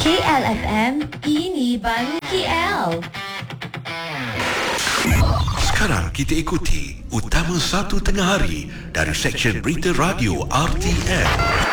KLFM, ini baru KL. Sekarang kita ikuti Utama Satu Tengah Hari dari Seksyen Berita Radio RTM.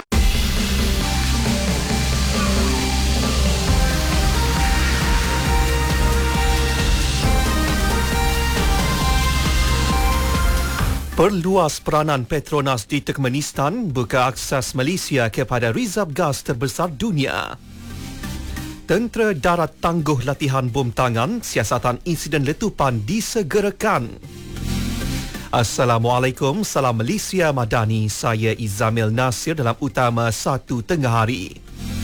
Perluas peranan Petronas di Turkmenistan buka akses Malaysia kepada rizab gas terbesar dunia. Tentera Darat tangguh latihan bom tangan, siasatan insiden letupan disegerakan. Assalamualaikum, salam Malaysia Madani. Saya Izamil Nasir dalam Utama Satu Tengah Hari.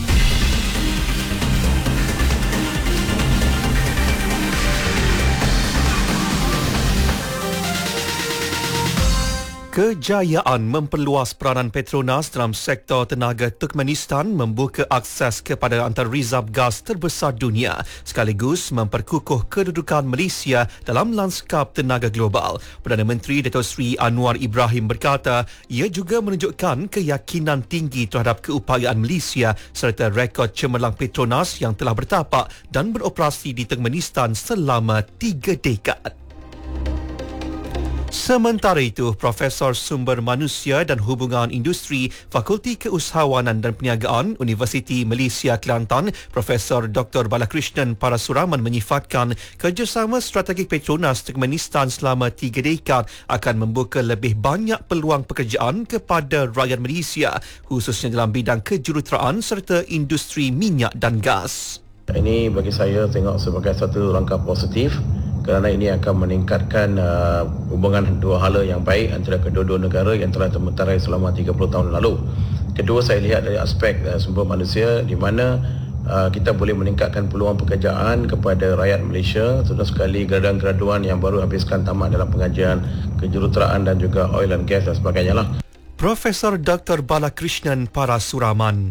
Kejayaan memperluas peranan Petronas dalam sektor tenaga Turkmenistan membuka akses kepada antarrizab gas terbesar dunia sekaligus memperkukuh kedudukan Malaysia dalam lanskap tenaga global. Perdana Menteri Dato' Sri Anwar Ibrahim berkata ia juga menunjukkan keyakinan tinggi terhadap keupayaan Malaysia serta rekod cemerlang Petronas yang telah bertapak dan beroperasi di Turkmenistan selama 3 dekad. Sementara itu, Profesor Sumber Manusia dan Hubungan Industri Fakulti Keusahawanan dan Perniagaan Universiti Malaysia Kelantan, Profesor Dr. Balakrishnan Parasuraman menyifatkan kerjasama strategik Petronas Turkmenistan selama 3 dekad akan membuka lebih banyak peluang pekerjaan kepada rakyat Malaysia, khususnya dalam bidang kejuruteraan serta industri minyak dan gas. Ini bagi saya tengok sebagai satu langkah positif kerana ini akan meningkatkan hubungan dua hala yang baik antara kedua-dua negara yang telah termenterai selama 30 tahun lalu. Kedua, saya lihat dari aspek sumber manusia di mana kita boleh meningkatkan peluang pekerjaan kepada rakyat Malaysia, terutama sekali graduan yang baru habiskan tamat dalam pengajian kejuruteraan dan juga oil and gas dan sebagainya lah. Profesor Dr. Balakrishnan Parasuraman.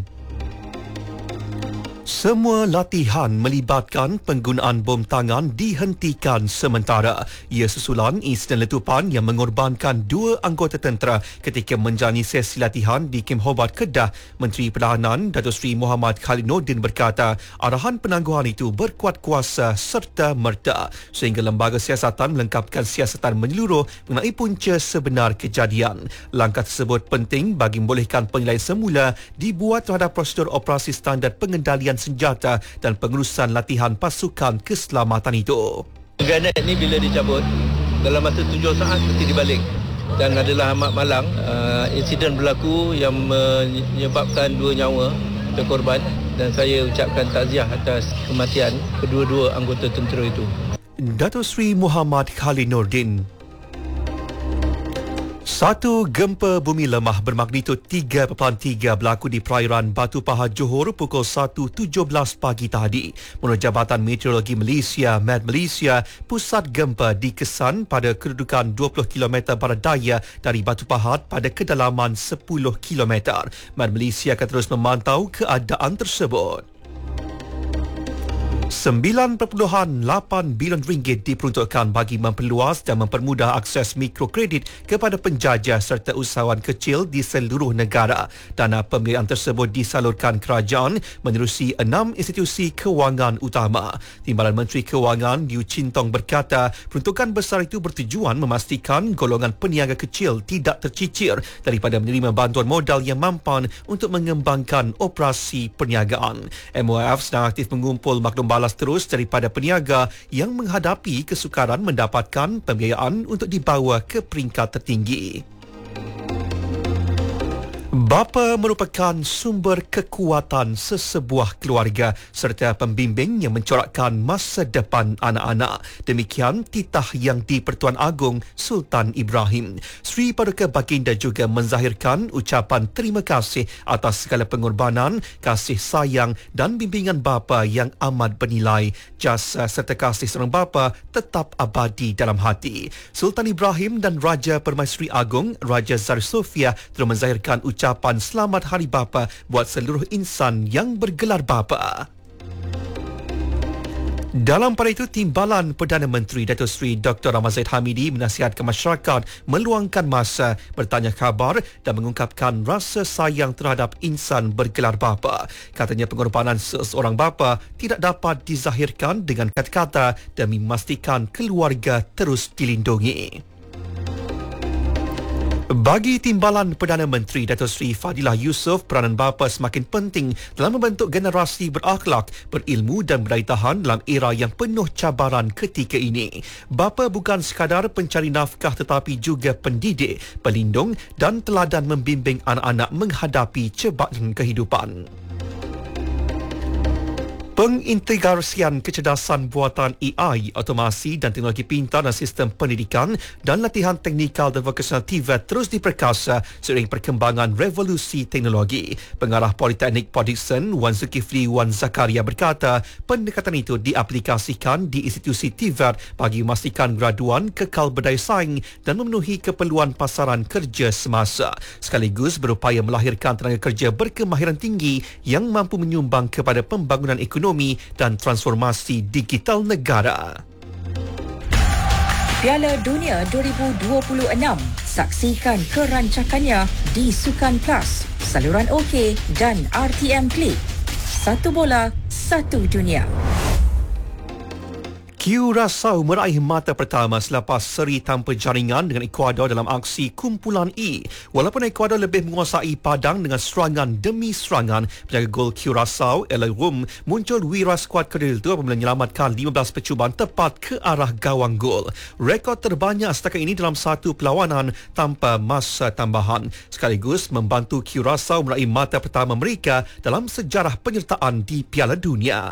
Semua latihan melibatkan penggunaan bom tangan dihentikan sementara. Ia susulan insiden letupan yang mengorbankan 2 anggota tentera ketika menjalani sesi latihan di Kem Hobart, Kedah. Menteri Pertahanan Dato' Sri Muhammad Khalid Nordin berkata arahan penangguhan itu berkuat kuasa serta merta sehingga lembaga siasatan melengkapkan siasatan menyeluruh mengenai punca sebenar kejadian. Langkah tersebut penting bagi membolehkan penilaian semula dibuat terhadap prosedur operasi standard pengendalian senjata dan pengurusan latihan pasukan keselamatan itu. Granat ni bila dicabut dalam masa 7 saat mesti dibalik dan adalah amat malang insiden berlaku yang menyebabkan 2 nyawa terkorban dan saya ucapkan takziah atas kematian kedua-dua anggota tentera itu. Dato' Sri Muhammad Khalid Nordin. Satu gempa bumi lemah bermagnitud 3.3 berlaku di perairan Batu Pahat Johor pukul 1.17 pagi tadi. Menurut Jabatan Meteorologi Malaysia, Met Malaysia, pusat gempa dikesan pada kedudukan 20 km barat daya dari Batu Pahat pada kedalaman 10 km. Met Malaysia akan terus memantau keadaan tersebut. RM9.8 bilion diperuntukkan bagi memperluas dan mempermudah akses mikrokredit kepada penjajah serta usahawan kecil di seluruh negara. Dana pembiayaan tersebut disalurkan kerajaan menerusi 6 institusi kewangan utama. Timbalan Menteri Kewangan Liu Chintong berkata peruntukan besar itu bertujuan memastikan golongan peniaga kecil tidak tercicir daripada menerima bantuan modal yang mampan untuk mengembangkan operasi perniagaan. MOF sedang aktif mengumpul maklum balas terus daripada peniaga yang menghadapi kesukaran mendapatkan pembiayaan untuk dibawa ke peringkat tertinggi. Bapa merupakan sumber kekuatan sesebuah keluarga serta pembimbing yang mencorakkan masa depan anak-anak. Demikian titah yang di-Pertuan Agong Sultan Ibrahim. Sri Paduka Baginda juga menzahirkan ucapan terima kasih atas segala pengorbanan, kasih sayang dan bimbingan bapa yang amat bernilai. Jasa serta kasih seorang bapa tetap abadi dalam hati. Sultan Ibrahim dan Raja Permaisuri Agong Raja Zar Sofia telah menzahirkan ucapan Selamat Hari Bapa buat seluruh insan yang bergelar bapa. Dalam pada itu, Timbalan Perdana Menteri Datuk Seri Dr. Ahmad Zahid Hamidi menasihatkan masyarakat meluangkan masa bertanya khabar dan mengungkapkan rasa sayang terhadap insan bergelar bapa. Katanya pengorbanan seseorang bapa tidak dapat dizahirkan dengan kata-kata demi memastikan keluarga terus dilindungi. Bagi Timbalan Perdana Menteri Datuk Seri Fadilah Yusof, peranan bapa semakin penting dalam membentuk generasi berakhlak, berilmu dan berdaya tahan dalam era yang penuh cabaran ketika ini. Bapa bukan sekadar pencari nafkah tetapi juga pendidik, pelindung dan teladan membimbing anak-anak menghadapi cabaran kehidupan. Pengintegrasian kecerdasan buatan AI, otomasi dan teknologi pintar dan sistem pendidikan dan latihan teknikal dan vokasional TVET terus diperkasa seiring perkembangan revolusi teknologi. Pengarah Politeknik Port Dickson, Wan Zulkifli Wan Zakaria berkata, pendekatan itu diaplikasikan di institusi TVET bagi memastikan graduan kekal berdaya saing dan memenuhi keperluan pasaran kerja semasa, sekaligus berupaya melahirkan tenaga kerja berkemahiran tinggi yang mampu menyumbang kepada pembangunan ekonomi dan transformasi digital negara. Piala Dunia 2026. Saksikan kerancakannya di Sukan Plus, saluran OK dan RTM Klik. Satu bola, satu dunia. Curaçao meraih mata pertama selepas seri tanpa jaringan dengan Ecuador dalam aksi kumpulan E. Walaupun Ecuador lebih menguasai padang dengan serangan demi serangan, penjaga gol Curaçao, Eloy Rum, muncul wira skuad kredil itu apabila menyelamatkan 15 percubaan tepat ke arah gawang gol. Rekod terbanyak setakat ini dalam satu perlawanan tanpa masa tambahan, sekaligus membantu Curaçao meraih mata pertama mereka dalam sejarah penyertaan di Piala Dunia.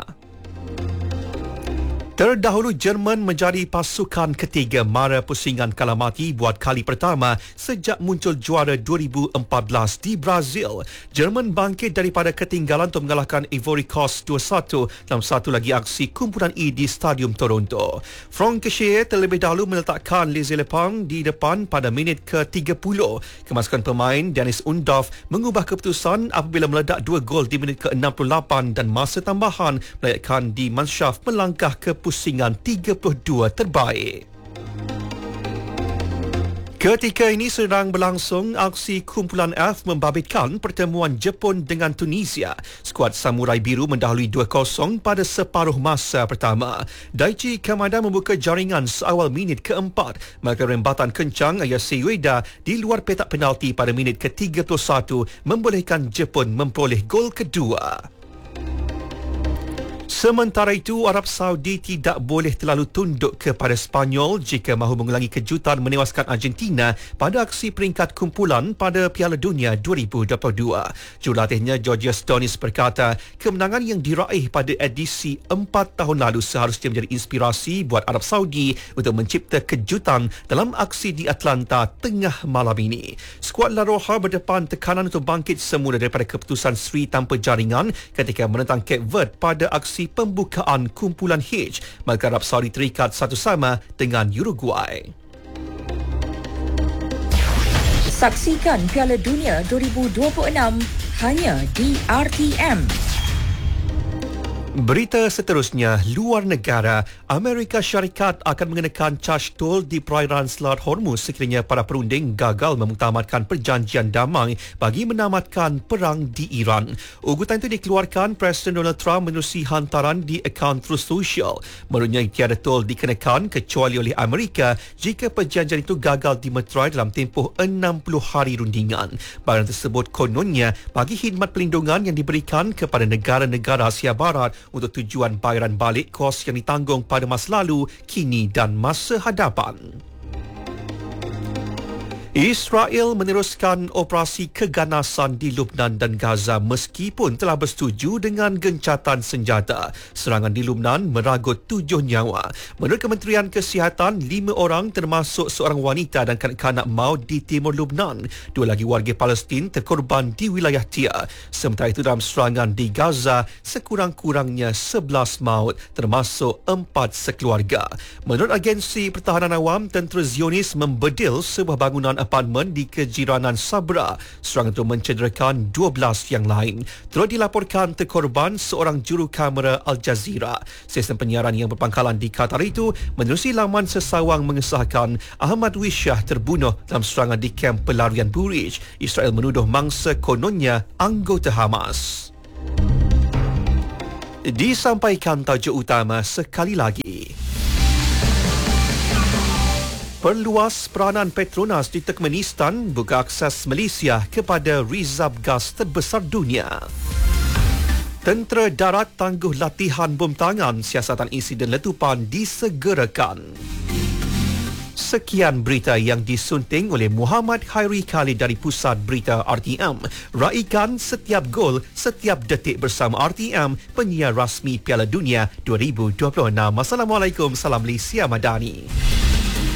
Terdahulu, Jerman menjadi pasukan ketiga mara pusingan kalah mati buat kali pertama sejak muncul juara 2014 di Brazil. Jerman bangkit daripada ketinggalan untuk mengalahkan Ivory Coast 2-1 dalam satu lagi aksi kumpulan E di Stadium Toronto. Francais terlebih dahulu meletakkan Les Lepang di depan pada minit ke-30. Kemasukan pemain Dennis Undav mengubah keputusan apabila meledak 2 gol di minit ke-68 dan masa tambahan melayakkan di Mannschaft melangkah ke pusingan 32 terbaik. Ketika ini sedang berlangsung, aksi kumpulan F membabitkan pertemuan Jepun dengan Tunisia. Skuad Samurai Biru mendahului 2-0 pada separuh masa pertama. Daichi Kamada membuka jaringan seawal minit keempat, maka rembatan kencang Ayase Ueda di luar petak penalti pada minit ke-31 membolehkan Jepun memperoleh gol kedua. Sementara itu, Arab Saudi tidak boleh terlalu tunduk kepada Sepanyol jika mahu mengulangi kejutan menewaskan Argentina pada aksi peringkat kumpulan pada Piala Dunia 2022. Jurulatihnya Georgios Donis berkata, kemenangan yang diraih pada edisi 4 tahun lalu seharusnya menjadi inspirasi buat Arab Saudi untuk mencipta kejutan dalam aksi di Atlanta tengah malam ini. Skuad La Roja berdepan tekanan untuk bangkit semula daripada keputusan seri tanpa jaringan ketika menentang Cape Verde pada aksi pembukaan kumpulan H, maka Arab Saudi terikat satu sama dengan Uruguay. Saksikan Piala Dunia 2026 hanya di RTM. Berita seterusnya, luar negara, Amerika Syarikat akan mengenakan caj tol di perairan Selat Hormuz sekiranya para perunding gagal memuktamadkan perjanjian damai bagi menamatkan perang di Iran. Ugutan itu dikeluarkan Presiden Donald Trump menerusi hantaran di akaun Truth Social. Menurutnya, tiada tol dikenakan kecuali oleh Amerika jika perjanjian itu gagal dimeterai dalam tempoh 60 hari rundingan. Barang tersebut kononnya bagi khidmat pelindungan yang diberikan kepada negara-negara Asia Barat untuk tujuan bayaran balik kos yang ditanggung pada masa lalu, kini dan masa hadapan. Israel meneruskan operasi keganasan di Lubnan dan Gaza meskipun telah bersetuju dengan gencatan senjata. Serangan di Lubnan meragut 7 nyawa. Menurut Kementerian Kesihatan, 5 orang termasuk seorang wanita dan kanak-kanak maut di timur Lubnan. 2 lagi warga Palestin terkorban di wilayah Tia. Sementara itu, dalam serangan di Gaza, sekurang-kurangnya 11 maut termasuk 4 sekeluarga. Menurut agensi pertahanan awam, tentera Zionis membedil sebuah bangunan apartmen di kejiranan Sabra. Serangan itu mencederakan 12 yang lain. Turut dilaporkan terkorban seorang juru kamera Al Jazeera. Sistem penyiaran yang berpangkalan di Qatar itu menerusi laman sesawang mengesahkan Ahmad Wishah terbunuh dalam serangan di kamp pelarian Burij. Israel menuduh mangsa kononnya anggota Hamas. Disampaikan tajuk utama sekali lagi. Perluas peranan Petronas di Turkmenistan buka akses Malaysia kepada rizab gas terbesar dunia. Tentera Darat tangguh latihan bom tangan, siasatan insiden letupan disegerakan. Sekian berita yang disunting oleh Muhammad Khairi Khalid dari Pusat Berita RTM. Raikan setiap gol, setiap detik bersama RTM, penyiar rasmi Piala Dunia 2026. Assalamualaikum, salam Malaysia Madani.